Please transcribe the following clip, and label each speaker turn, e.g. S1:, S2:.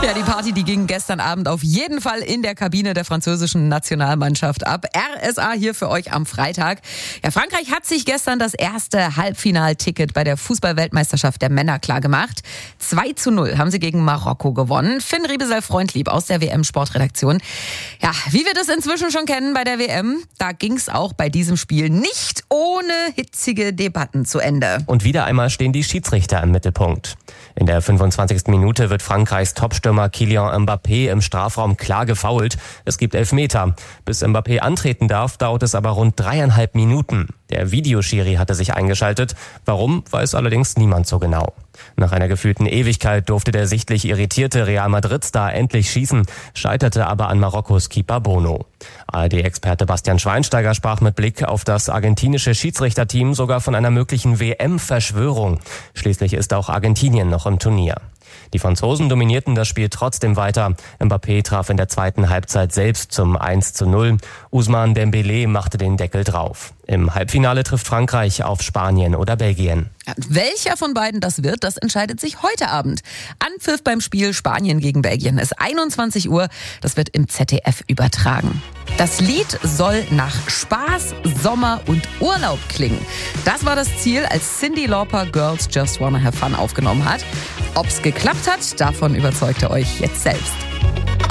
S1: Ja, die Party, die ging gestern Abend auf jeden Fall in der Kabine der französischen Nationalmannschaft ab. RSA hier für euch am Freitag. Ja, Frankreich hat sich gestern das erste Halbfinalticket bei der Fußball-Weltmeisterschaft der Männer klargemacht. 2:0 haben sie gegen Marokko gewonnen. Finn Riebesel-Freundlieb aus der WM-Sportredaktion. Ja, wie wir das inzwischen schon kennen bei der WM, da ging's auch bei diesem Spiel nicht ohne hitzige Debatten zu Ende.
S2: Und wieder einmal stehen die Schiedsrichter im Mittelpunkt. In der 25. Minute wird Frankreichs Topstürmer Kylian Mbappé im Strafraum klar gefoult. Es gibt Elfmeter. Bis Mbappé antreten darf, dauert es aber rund 3,5 Minuten. Der Videoschiri hatte sich eingeschaltet. Warum, weiß allerdings niemand so genau. Nach einer gefühlten Ewigkeit durfte der sichtlich irritierte Real Madrid-Star endlich schießen, scheiterte aber an Marokkos Keeper Bono. ARD-Experte Bastian Schweinsteiger sprach mit Blick auf das argentinische Schiedsrichterteam sogar von einer möglichen WM-Verschwörung. Schließlich ist auch Argentinien noch im Turnier. Die Franzosen dominierten das Spiel trotzdem weiter. Mbappé traf in der zweiten Halbzeit selbst zum 1:0. Ousmane Dembélé machte den Deckel drauf. Im Halbfinale trifft Frankreich auf Spanien oder Belgien.
S1: Welcher von beiden das wird, das entscheidet sich heute Abend. Anpfiff beim Spiel Spanien gegen Belgien ist 21 Uhr. Das wird im ZDF übertragen. Das Lied soll nach Spaß, Sommer und Urlaub klingen. Das war das Ziel, als Cyndi Lauper Girls Just Wanna Have Fun aufgenommen hat. Ob's geklappt hat, davon überzeugt ihr euch jetzt selbst.